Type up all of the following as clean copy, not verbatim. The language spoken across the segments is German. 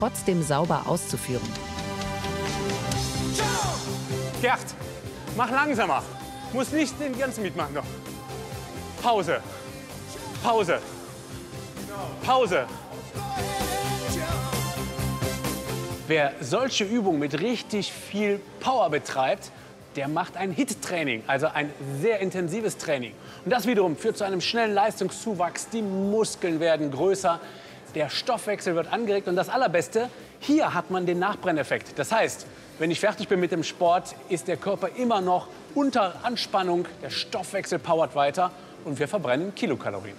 trotzdem sauber auszuführen. Gerd, mach langsamer. Muss nicht den ganzen mitmachen noch. Pause. Pause. Pause. Wer solche Übungen mit richtig viel Power betreibt, der macht ein HIIT-Training, also ein sehr intensives Training. Und das wiederum führt zu einem schnellen Leistungszuwachs. Die Muskeln werden größer, der Stoffwechsel wird angeregt. Und das Allerbeste, hier hat man den Nachbrenneffekt. Das heißt, wenn ich fertig bin mit dem Sport, ist der Körper immer noch unter Anspannung, der Stoffwechsel powert weiter und wir verbrennen Kilokalorien.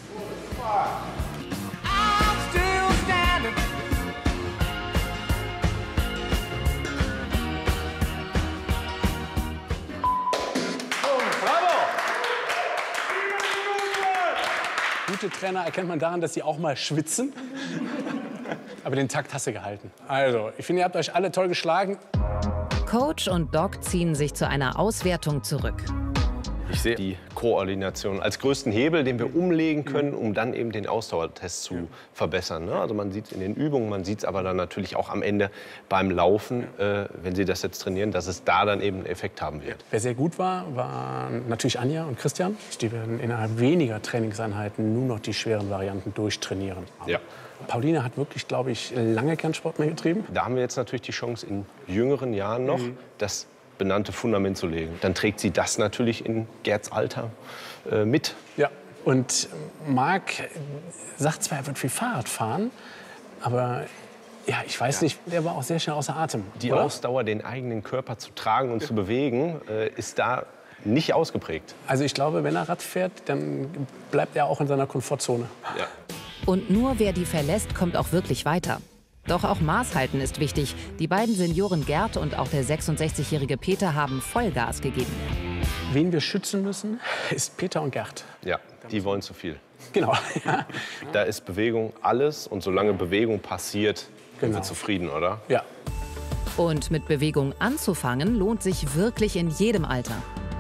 Gute Trainer erkennt man daran, dass sie auch mal schwitzen. Aber den Takt hast du gehalten. Also, ich finde, ihr habt euch alle toll geschlagen. Coach und Doc ziehen sich zu einer Auswertung zurück. Ich sehe die Koordination als größten Hebel, den wir umlegen können, um dann eben den Ausdauertest zu verbessern. Also man sieht es in den Übungen, man sieht es aber dann natürlich auch am Ende beim Laufen, wenn Sie das jetzt trainieren, dass es da dann eben einen Effekt haben wird. Wer sehr gut war, waren natürlich Anja und Christian. Die werden innerhalb weniger Trainingseinheiten nur noch die schweren Varianten durchtrainieren. Ja. Pauline hat wirklich, glaube ich, lange keinen Sport mehr getrieben. Da haben wir jetzt natürlich die Chance, in jüngeren Jahren noch das benannte Fundament zu legen. Dann trägt sie das natürlich in Gerds Alter mit. Ja, und Marc sagt zwar, er wird viel Fahrrad fahren, aber ja, ich weiß nicht, der war auch sehr schnell außer Atem. Die Ausdauer, den eigenen Körper zu tragen und zu bewegen, ist da nicht ausgeprägt. Also ich glaube, wenn er Rad fährt, dann bleibt er auch in seiner Komfortzone. Ja. Und nur wer die verlässt, kommt auch wirklich weiter. Doch auch Maß halten ist wichtig. Die beiden Senioren Gerd und auch der 66-jährige Peter haben Vollgas gegeben. Wen wir schützen müssen, ist Peter und Gerd. Ja, die wollen zu viel. Genau. Ja. Da ist Bewegung alles und solange Bewegung passiert, sind wir zufrieden, oder? Ja. Und mit Bewegung anzufangen, lohnt sich wirklich in jedem Alter.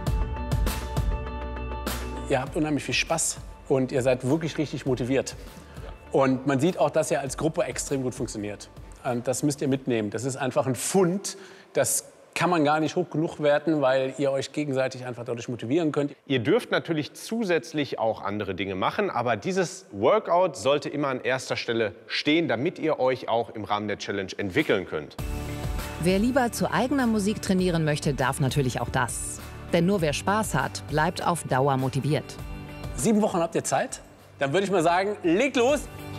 Ihr habt unheimlich viel Spaß und ihr seid wirklich richtig motiviert. Und man sieht auch, dass ihr als Gruppe extrem gut funktioniert. Und das müsst ihr mitnehmen. Das ist einfach ein Fund, das kann man gar nicht hoch genug werten, weil ihr euch gegenseitig einfach dadurch motivieren könnt. Ihr dürft natürlich zusätzlich auch andere Dinge machen, aber dieses Workout sollte immer an erster Stelle stehen, damit ihr euch auch im Rahmen der Challenge entwickeln könnt. Wer lieber zu eigener Musik trainieren möchte, darf natürlich auch das. Denn nur wer Spaß hat, bleibt auf Dauer motiviert. 7 Wochen habt ihr Zeit? Dann würde ich mal sagen, legt los!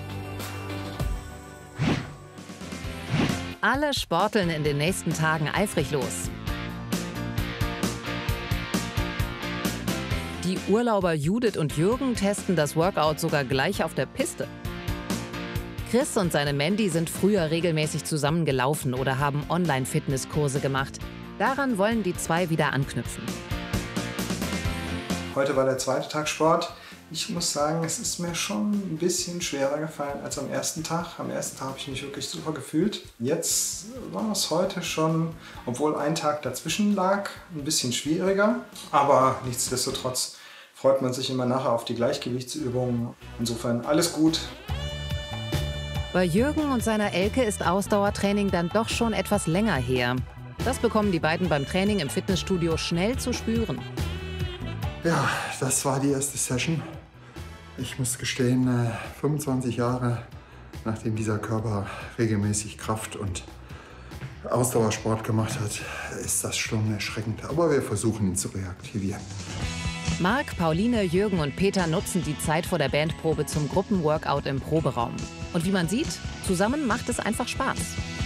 Alle sporteln in den nächsten Tagen eifrig los. Die Urlauber Judith und Jürgen testen das Workout sogar gleich auf der Piste. Chris und seine Mandy sind früher regelmäßig zusammen gelaufen oder haben Online-Fitnesskurse gemacht. Daran wollen die zwei wieder anknüpfen. Heute war der zweite Tag Sport. Ich muss sagen, es ist mir schon ein bisschen schwerer gefallen als am ersten Tag. Am ersten Tag habe ich mich wirklich super gefühlt. Jetzt war es heute schon, obwohl ein Tag dazwischen lag, ein bisschen schwieriger. Aber nichtsdestotrotz freut man sich immer nachher auf die Gleichgewichtsübungen. Insofern alles gut. Bei Jürgen und seiner Elke ist Ausdauertraining dann doch schon etwas länger her. Das bekommen die beiden beim Training im Fitnessstudio schnell zu spüren. Ja, das war die erste Session. Ich muss gestehen, 25 Jahre nachdem dieser Körper regelmäßig Kraft- und Ausdauersport gemacht hat, ist das schon erschreckend. Aber wir versuchen ihn zu reaktivieren. Marc, Pauline, Jürgen und Peter nutzen die Zeit vor der Bandprobe zum Gruppenworkout im Proberaum. Und wie man sieht, zusammen macht es einfach Spaß.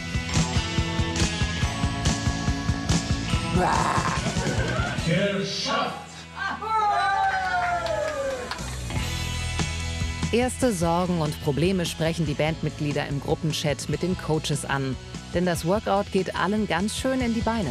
Geschafft! Erste Sorgen und Probleme sprechen die Bandmitglieder im Gruppenchat mit den Coaches an. Denn das Workout geht allen ganz schön in die Beine.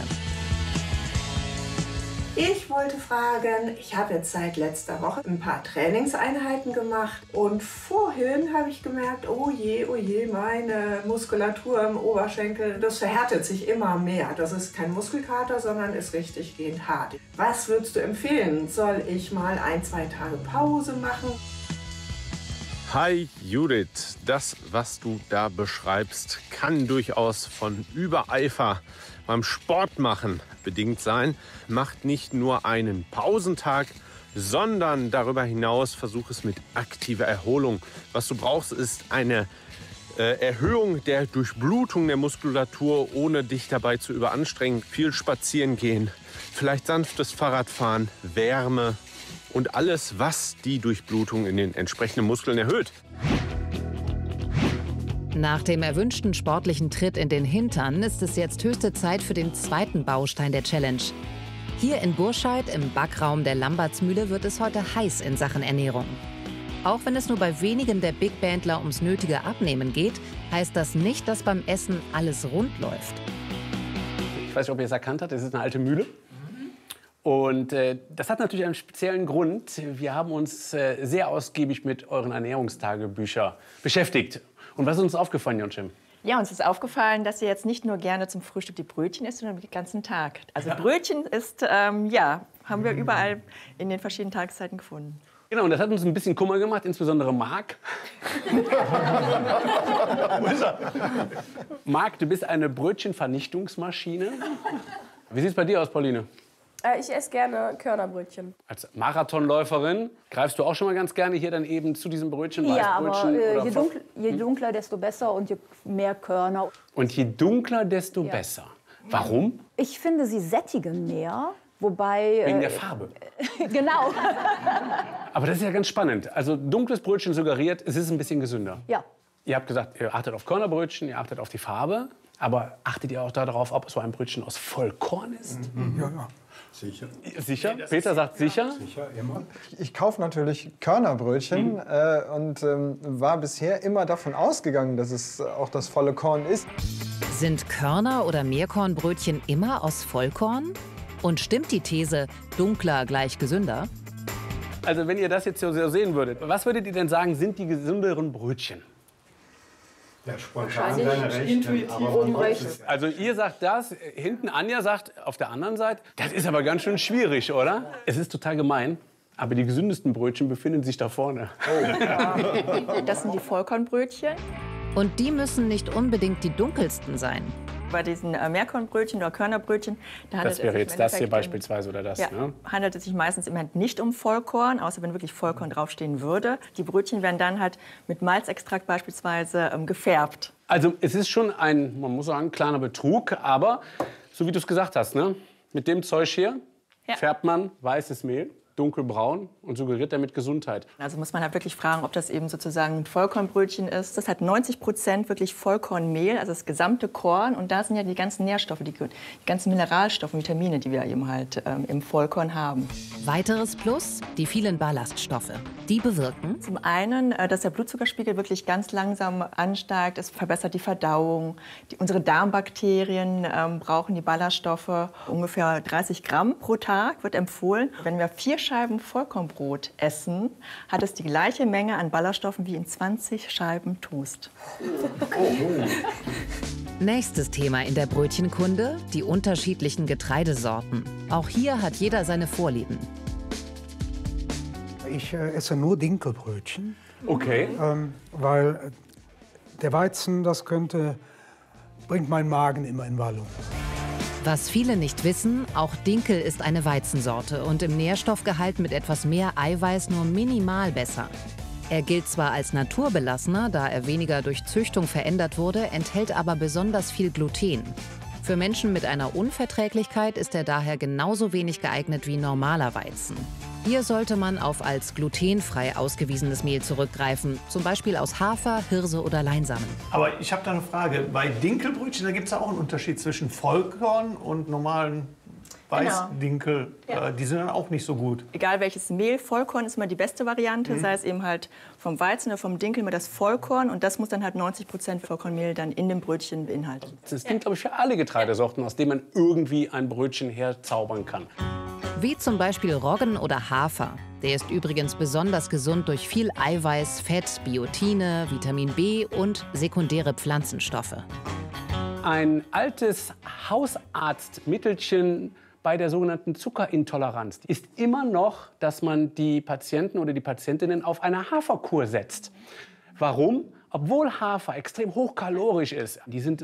Ich wollte fragen, ich habe jetzt seit letzter Woche ein paar Trainingseinheiten gemacht und vorhin habe ich gemerkt, oh je, meine Muskulatur im Oberschenkel, das verhärtet sich immer mehr. Das ist kein Muskelkater, sondern ist richtig gehend hart. Was würdest du empfehlen? Soll ich mal 1, 2 Tage Pause machen? Hi Judith, das, was du da beschreibst, kann durchaus von Übereifer beim Sportmachen bedingt sein. Macht nicht nur einen Pausentag, sondern darüber hinaus versuch es mit aktiver Erholung. Was du brauchst, ist eine Erhöhung der Durchblutung der Muskulatur, ohne dich dabei zu überanstrengen. Viel spazieren gehen, vielleicht sanftes Fahrradfahren, Wärme und alles, was die Durchblutung in den entsprechenden Muskeln erhöht. Nach dem erwünschten sportlichen Tritt in den Hintern ist es jetzt höchste Zeit für den zweiten Baustein der Challenge. Hier in Burscheid im Backraum der Lambertsmühle wird es heute heiß in Sachen Ernährung. Auch wenn es nur bei wenigen der Big Bandler ums nötige Abnehmen geht, heißt das nicht, dass beim Essen alles rund läuft. Ich weiß nicht, ob ihr es erkannt habt, das ist eine alte Mühle. Und das hat natürlich einen speziellen Grund. Wir haben uns sehr ausgiebig mit euren Ernährungstagebüchern beschäftigt. Und was ist uns aufgefallen, Jonschim? Ja, uns ist aufgefallen, dass ihr jetzt nicht nur gerne zum Frühstück die Brötchen isst, sondern den ganzen Tag. Also Brötchen ist, haben wir überall in den verschiedenen Tageszeiten gefunden. Genau, und das hat uns ein bisschen Kummer gemacht, insbesondere Marc. Marc, du bist eine Brötchenvernichtungsmaschine. Wie sieht es bei dir aus, Pauline? Ich esse gerne Körnerbrötchen. Als Marathonläuferin greifst du auch schon mal ganz gerne hier dann eben zu diesem Brötchen? Ja, aber Weißbrötchen je dunkler, desto besser und je mehr Körner. Und je dunkler, desto besser. Warum? Ich finde, sie sättigen mehr. Wobei, wegen der Farbe. Genau. Aber das ist ja ganz spannend. Also dunkles Brötchen suggeriert, es ist ein bisschen gesünder. Ja. Ihr habt gesagt, ihr achtet auf Körnerbrötchen, ihr achtet auf die Farbe. Aber achtet ihr auch darauf, ob so ein Brötchen aus Vollkorn ist? Ja, ja. Sicher. Sicher? Peter sagt sicher? Sicher, immer. Ich kaufe natürlich Körnerbrötchen und war bisher immer davon ausgegangen, dass es auch das volle Korn ist. Sind Körner- oder Mehrkornbrötchen immer aus Vollkorn? Und stimmt die These, dunkler gleich gesünder? Also wenn ihr das jetzt so sehen würdet, was würdet ihr denn sagen, sind die gesünderen Brötchen? Ja, spontan deine Rechte, Also ihr sagt das, hinten Anja sagt auf der anderen Seite, das ist aber ganz schön schwierig, oder? Es ist total gemein, aber die gesündesten Brötchen befinden sich da vorne. Oh. Das sind die Vollkornbrötchen. Und die müssen nicht unbedingt die dunkelsten sein. Bei diesen Mehrkornbrötchen oder Körnerbrötchen, da handelt Das wäre jetzt das hier beispielsweise oder das, ja, ne? Handelt es sich meistens immer nicht um Vollkorn, außer wenn wirklich Vollkorn draufstehen würde. Die Brötchen werden dann halt mit Malzextrakt beispielsweise gefärbt. Also es ist schon ein, man muss sagen, kleiner Betrug, aber so wie du es gesagt hast, ne? Mit dem Zeug hier färbt man weißes Mehl, dunkelbraun und suggeriert damit Gesundheit. Also muss man halt wirklich fragen, ob das eben sozusagen ein Vollkornbrötchen ist. Das hat 90% wirklich Vollkornmehl, also das gesamte Korn. Und da sind ja die ganzen Nährstoffe, die ganzen Mineralstoffe und Vitamine, die wir eben halt im Vollkorn haben. Weiteres Plus, die vielen Ballaststoffe. Die bewirken zum einen, dass der Blutzuckerspiegel wirklich ganz langsam ansteigt. Es verbessert die Verdauung. Unsere Darmbakterien brauchen die Ballaststoffe. Ungefähr 30 Gramm pro Tag wird empfohlen. Wenn wir 4 Scheiben Vollkornbrot essen, hat es die gleiche Menge an Ballaststoffen wie in 20 Scheiben Toast. Nächstes Thema in der Brötchenkunde, die unterschiedlichen Getreidesorten. Auch hier hat jeder seine Vorlieben. Ich esse nur Dinkelbrötchen. Okay. Weil der Weizen, bringt meinen Magen immer in Wallung. Was viele nicht wissen, auch Dinkel ist eine Weizensorte und im Nährstoffgehalt mit etwas mehr Eiweiß nur minimal besser. Er gilt zwar als naturbelassener, da er weniger durch Züchtung verändert wurde, enthält aber besonders viel Gluten. Für Menschen mit einer Unverträglichkeit ist er daher genauso wenig geeignet wie normaler Weizen. Hier sollte man auf als glutenfrei ausgewiesenes Mehl zurückgreifen, zum Beispiel aus Hafer, Hirse oder Leinsamen. Aber ich habe da eine Frage. Bei Dinkelbrötchen, da gibt es auch einen Unterschied zwischen Vollkorn und normalen Weißdinkel. Ja. Die sind dann auch nicht so gut. Egal welches Mehl, Vollkorn ist immer die beste Variante, sei es eben halt vom Weizen oder vom Dinkel immer das Vollkorn. Und das muss dann halt 90% Vollkornmehl dann in dem Brötchen beinhalten. Das gilt, glaube ich, für alle Getreidesorten, aus denen man irgendwie ein Brötchen herzaubern kann. Wie zum Beispiel Roggen oder Hafer. Der ist übrigens besonders gesund durch viel Eiweiß, Fett, Biotine, Vitamin B und sekundäre Pflanzenstoffe. Ein altes Hausarztmittelchen bei der sogenannten Zuckerintoleranz ist immer noch, dass man die Patienten oder die Patientinnen auf eine Haferkur setzt. Warum? Obwohl Hafer extrem hochkalorisch ist, die sind